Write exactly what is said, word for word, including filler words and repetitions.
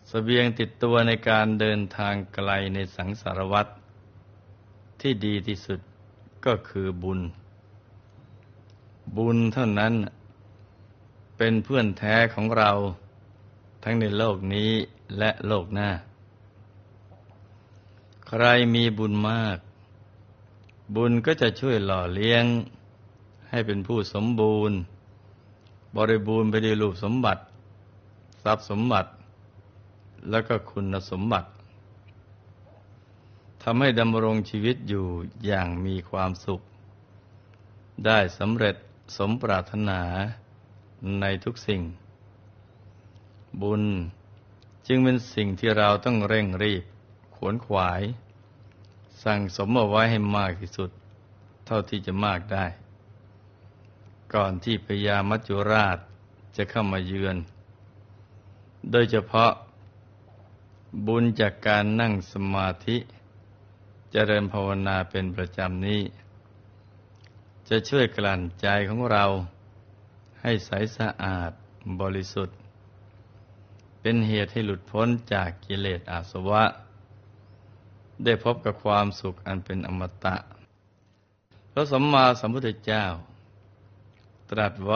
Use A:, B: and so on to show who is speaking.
A: เสบียงติดตัวในการเดินทางไกลในสังสารวัฏที่ดีที่สุดก็คือบุญบุญเท่านั้นเป็นเพื่อนแท้ของเราทั้งในโลกนี้และโลกหน้าใครมีบุญมากบุญก็จะช่วยหล่อเลี้ยงให้เป็นผู้สมบูรณ์บริบูรณ์ไปด้วยรูปสมบัติทรัพย์สมบัติและก็คุณสมบัติทำให้ดำรงชีวิตอยู่อย่างมีความสุขได้สำเร็จสมปรารถนาในทุกสิ่งบุญจึงเป็นสิ่งที่เราต้องเร่งรีบขวนขวายสั่งสมเอาไว้ให้มากที่สุดเท่าที่จะมากได้ก่อนที่พญามัจจุราชจะเข้ามาเยือนโดยเฉพาะบุญจากการนั่งสมาธิเจริญภาวนาเป็นประจำนี้จะช่วยกลั่นใจของเราให้ใสสะอาดบริสุทธิ์เป็นเหตุให้หลุดพ้นจากกิเลสอาสวะได้พบกับความสุขอันเป็นอมตะพระสัมมาสัมพุทธเจ้าตรัสว่า